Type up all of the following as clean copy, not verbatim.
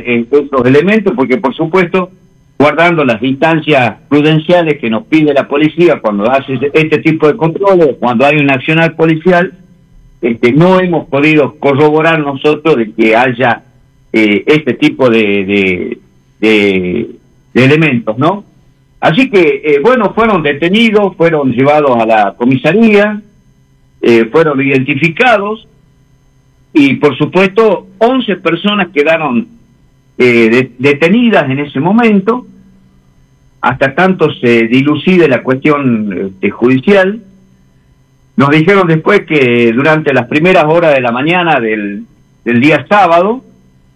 estos elementos, porque por supuesto, guardando las distancias prudenciales que nos pide la policía cuando hace este tipo de controles, cuando hay un accionar policial, no hemos podido corroborar nosotros de que haya este tipo de elementos, ¿no? Así que, bueno, fueron detenidos, fueron llevados a la comisaría, fueron identificados y, por supuesto, 11 personas quedaron detenidas en ese momento, hasta tanto se dilucide la cuestión judicial. Nos dijeron después que durante las primeras horas de la mañana del día sábado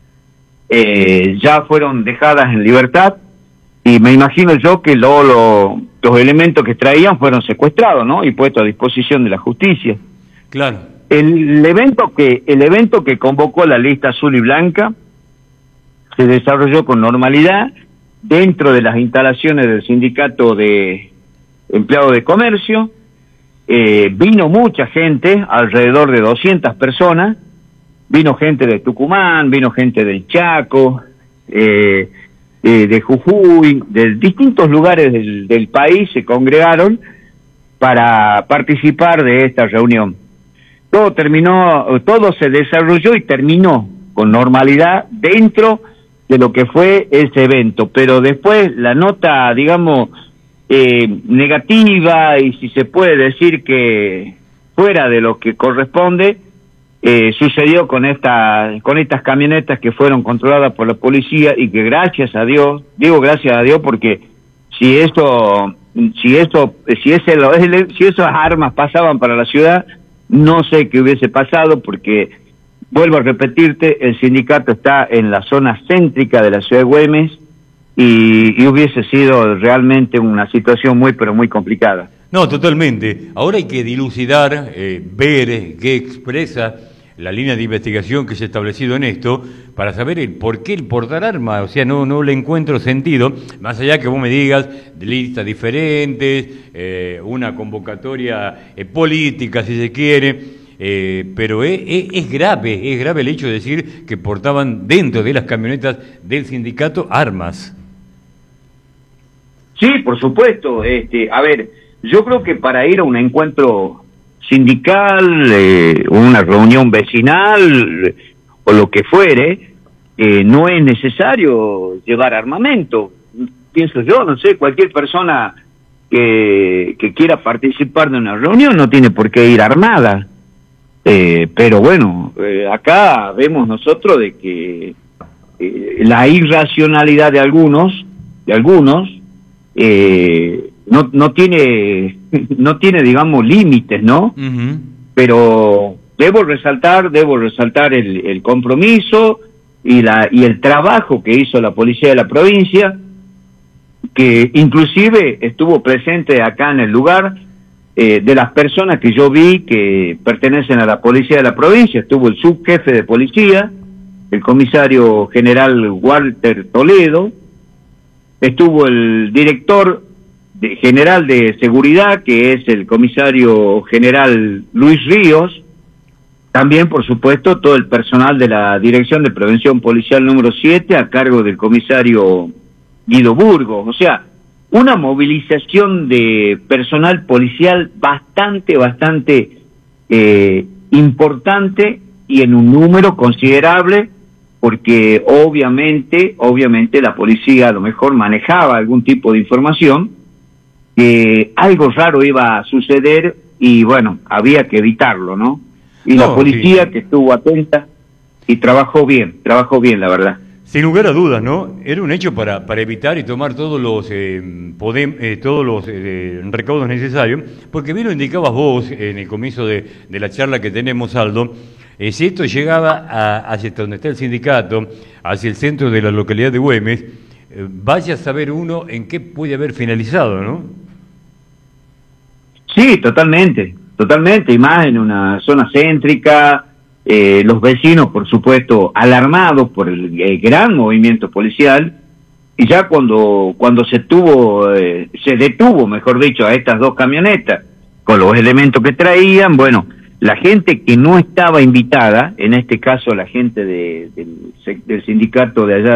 ya fueron dejadas en libertad, y me imagino yo que los elementos que traían fueron secuestrados, ¿no? Y puestos a disposición de la justicia. Claro. El evento que convocó la lista azul y blanca se desarrolló con normalidad dentro de las instalaciones del Sindicato de Empleados de Comercio. Vino mucha gente, alrededor de 200 personas, vino gente de Tucumán, vino gente del Chaco, de Jujuy, de distintos lugares del país se congregaron para participar de esta reunión. Todo se desarrolló y terminó con normalidad dentro de lo que fue ese evento, pero después la nota, digamos, negativa, y si se puede decir que fuera de lo que corresponde, sucedió con estas camionetas que fueron controladas por la policía, y que gracias a Dios, digo gracias a Dios, porque si esas armas pasaban para la ciudad, no sé qué hubiese pasado, porque vuelvo a repetirte, el sindicato está en la zona céntrica de la ciudad de Güemes, y hubiese sido realmente una situación muy, pero muy complicada. No, totalmente. Ahora hay que dilucidar, ver qué expresa la línea de investigación que se ha establecido en esto, para saber el por qué el portar armas. O sea, no le encuentro sentido, más allá que vos me digas de listas diferentes, una convocatoria política, si se quiere, pero es grave el hecho de decir que portaban dentro de las camionetas del sindicato armas. Sí, por supuesto. A ver, yo creo que para ir a un encuentro sindical, una reunión vecinal o lo que fuere, no es necesario llevar armamento. Pienso yo, no sé, cualquier persona que quiera participar de una reunión no tiene por qué ir armada. Pero bueno, acá vemos nosotros de que la irracionalidad de algunos no tiene, digamos, límites, ¿no? Uh-huh. Pero debo resaltar el compromiso y el trabajo que hizo la policía de la provincia, que inclusive estuvo presente acá en el lugar. De las personas que yo vi que pertenecen a la policía de la provincia, estuvo el subjefe de policía, el comisario general Walter Toledo, estuvo el director general de seguridad, que es el comisario general Luis Ríos, también, por supuesto, todo el personal de la Dirección de Prevención Policial número 7, a cargo del comisario Guido Burgos. O sea, una movilización de personal policial bastante importante, y en un número considerable, porque obviamente la policía a lo mejor manejaba algún tipo de información, que algo raro iba a suceder, y bueno, había que evitarlo, ¿no? Y la policía, sí, que estuvo atenta y trabajó bien, la verdad. Sin lugar a dudas, ¿no? Era un hecho para evitar y tomar todos los recaudos necesarios, porque bien lo indicabas vos en el comienzo de la charla que tenemos, Aldo. Si esto llegaba hacia donde está el sindicato, hacia el centro de la localidad de Güemes, vaya a saber uno en qué puede haber finalizado, ¿no? Sí, totalmente, y más en una zona céntrica. Los vecinos, por supuesto, alarmados por el gran movimiento policial, y ya cuando se detuvo, mejor dicho, a estas dos camionetas con los elementos que traían, bueno, la gente que no estaba invitada, en este caso la gente del sindicato de allá